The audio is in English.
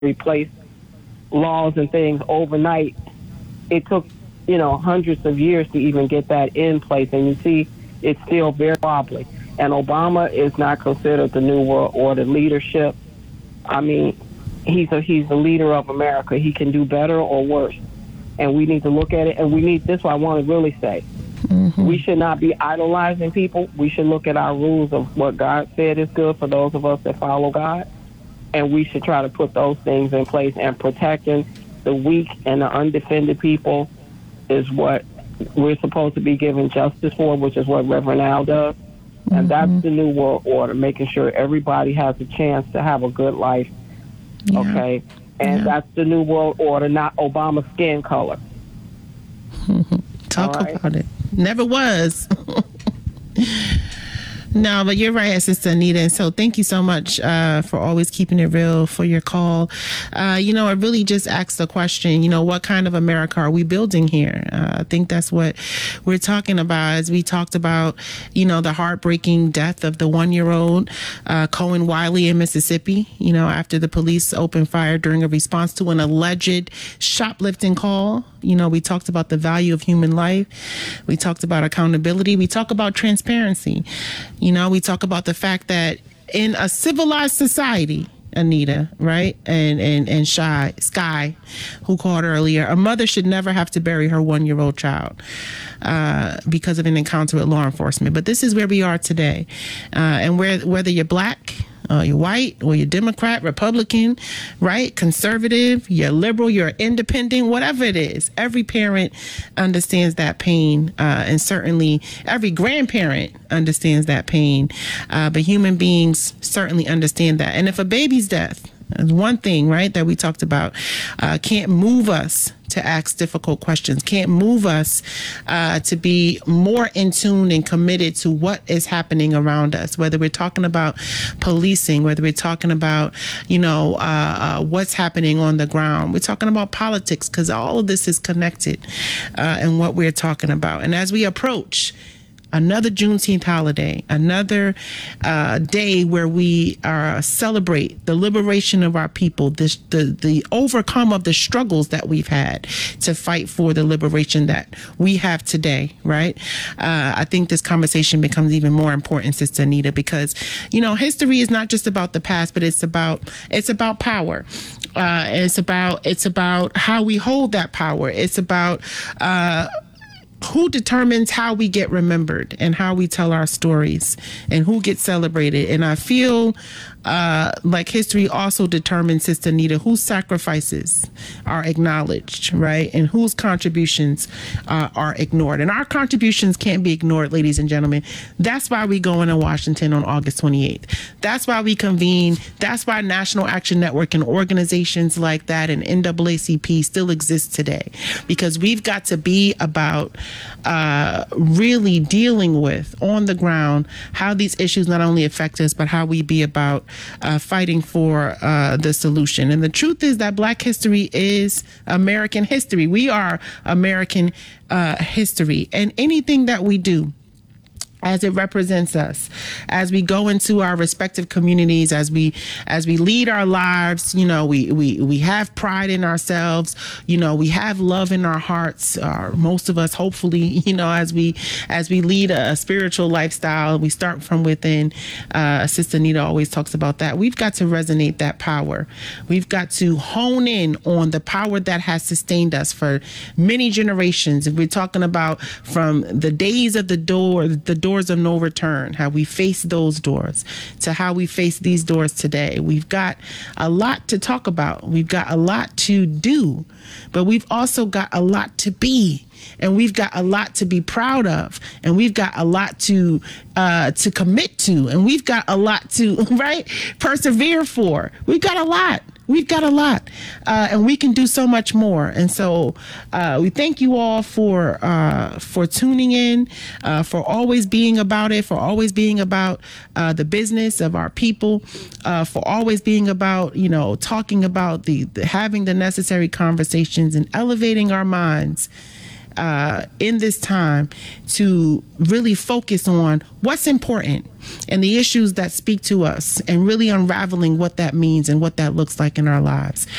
replace laws and things overnight. It took, hundreds of years to even get that in place. And you see, it's still very wobbly. And Obama is not considered the New World Order leadership. I mean, he's the leader of America. He can do better or worse. And we need to look at it. And this is what I want to really say. Mm-hmm. We should not be idolizing people. We should look at our rules of what God said is good for those of us that follow God. And we should try to put those things in place. And protecting the weak and the undefended people is what we're supposed to be giving justice for, which is what Reverend Al does. And that's the New World Order, making sure everybody has a chance to have a good life. Yeah. Okay? And that's the New World Order, not Obama's skin color. Talk about it. Never was. No, but you're right, Sister Anita. And so thank you so much for always keeping it real, for your call. I really just asked the question, what kind of America are we building here? I think that's what we're talking about, as we talked about, the heartbreaking death of the 1-year-old Cohen Wiley in Mississippi, after the police opened fire during a response to an alleged shoplifting call. We talked about the value of human life. We talked about accountability. We talk about transparency. We talk about the fact that in a civilized society, Anita, right? And Sky, who called earlier, a mother should never have to bury her 1-year-old child because of an encounter with law enforcement. But this is where we are today. And whether you're black, you're white, or you're Democrat, Republican, right? Conservative, you're liberal, you're independent, whatever it is. Every parent understands that pain, and certainly every grandparent understands that pain. But human beings certainly understand that. And if a baby's death, one thing, right, that we talked about, can't move us to ask difficult questions, can't move us to be more in tune and committed to what is happening around us, whether we're talking about policing, whether we're talking about, what's happening on the ground. We're talking about politics, because all of this is connected in what we're talking about. And as we approach another Juneteenth holiday, another day where we celebrate the liberation of our people, the overcome of the struggles that we've had to fight for the liberation that we have today, right? I think this conversation becomes even more important, Sister Anita, because, history is not just about the past, but it's about power. It's about how we hold that power. It's about who determines how we get remembered and how we tell our stories and who gets celebrated. And I feel like history also determines, Sister Anita, whose sacrifices are acknowledged, right? And whose contributions are ignored. And our contributions can't be ignored, ladies and gentlemen. That's why we go into Washington on August 28th. That's why we convene. That's why National Action Network and organizations like that and NAACP still exist today. Because we've got to be about really dealing with, on the ground, how these issues not only affect us, but how we be about fighting for the solution. And the truth is that Black history is American history. We are American history. And anything that we do as it represents us, as we go into our respective communities, as we lead our lives, we have pride in ourselves, we have love in our hearts, most of us, hopefully, as we lead a spiritual lifestyle, we start from within. Sister Anita always talks about that. We've got to resonate that power. We've got to hone in on the power that has sustained us for many generations. If we're talking about from the days of the doors of no return, how we face those doors, to how we face these doors today. We've got a lot to talk about. We've got a lot to do, but we've also got a lot to be. And we've got a lot to be proud of, and we've got a lot to commit to, and we've got a lot to persevere for. We've got a lot. And we can do so much more. And so we thank you all for tuning in, for always being about it, for always being about the business of our people, for always being about, talking about the having the necessary conversations and elevating our minds in this time to really focus on what's important and the issues that speak to us and really unraveling what that means and what that looks like in our lives.